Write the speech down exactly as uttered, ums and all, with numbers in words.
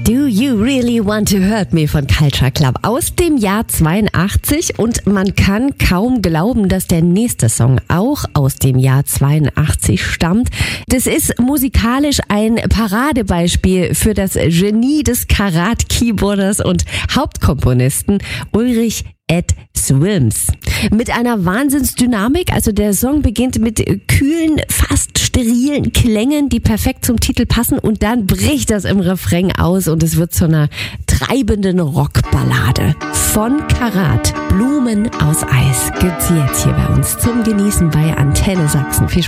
Do You Really Want to Hurt Me von Culture Club aus dem Jahr zweiundachtzig, und man kann kaum glauben, dass der nächste Song auch aus dem Jahr zweiundachtzig stammt. Das ist musikalisch ein Paradebeispiel für das Genie des Karat-Keyboarders und Hauptkomponisten Ulrich Ed Swims. Mit einer Wahnsinnsdynamik, also der Song beginnt mit kühlen, fast sterilen Klängen, die perfekt zum Titel passen, und dann bricht das im Refrain aus und es wird zu einer treibenden Rockballade. Von Karat, Blumen aus Eis, gibt's jetzt hier bei uns zum Genießen bei Antenne Sachsen. Viel